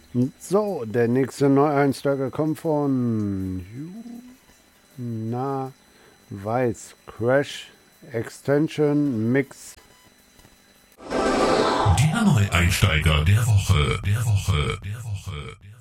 So, der nächste Neueinsteiger kommt von Juna Weiß. Crash Extension Mix. Der Neueinsteiger der Woche.